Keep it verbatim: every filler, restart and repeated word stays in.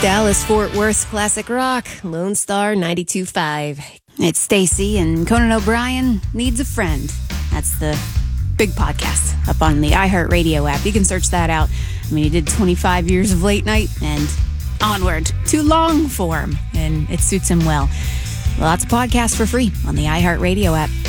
Dallas-Fort Worth classic rock, Lone Star ninety-two point five. It's Stacy, and Conan O'Brien needs a friend. That's the big podcast up on the iHeartRadio app. You can search that out. I mean, he did twenty-five years of late night and onward. Too long for him, and it suits him well. Lots of podcasts for free on the iHeartRadio app.